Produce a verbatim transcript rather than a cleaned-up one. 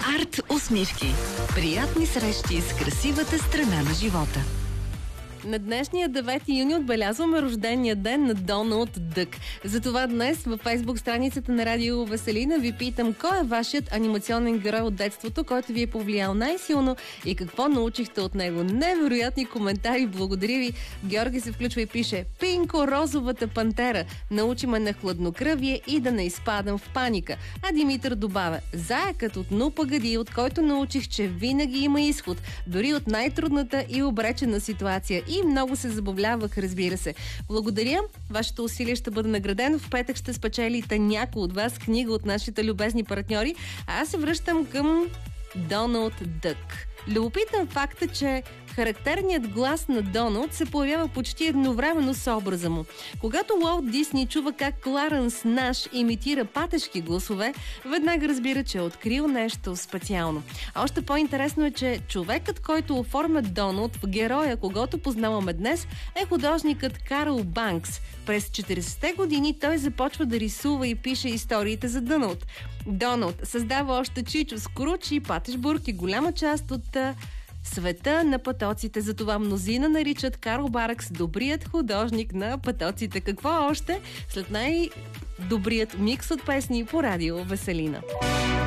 Арт усмивки. Приятни срещи с красивата страна на живота. На днешния девети юни отбелязваме рождения ден на Доналд Дък. Затова днес във Фейсбук страницата на Радио Веселина ви питам кой е вашият анимационен герой от детството, който ви е повлиял най-силно и какво научихте от него. Невероятни коментари, благодаря ви. Георги се включва и пише: Пинко, розовата пантера, научи ме на хладнокръвие и да не изпадам в паника. А Димитър добавя: заекът от Ну погоди, от който научих, че винаги има изход, дори от най-трудната и обречена ситуация. И много се забавлявах, разбира се. Благодаря. Вашето усилие ще бъде наградено. В петък ще спечелите някой от вас книга от нашите любезни партньори. А аз се връщам към Доналд Дък. Любопитен факт е, че характерният глас на Доналд се появява почти едновременно с образа му. Когато Уолт Дисни чува как Кларенс Наш имитира патешки гласове, веднага разбира, че е открил нещо специално. А още по-интересно е, че човекът, който оформя Доналд в героя, когото познаваме днес, е художникът Карл Банкс. През четиридесетте години той започва да рисува и пише историите за Доналд. Доналд създава още Чичо Скруч и Патешбург и голяма част от света на патоците. Затова мнозина наричат Карл Баркс добрият художник на патоците. Какво още? След най-добрият микс от песни по Радио Веселина.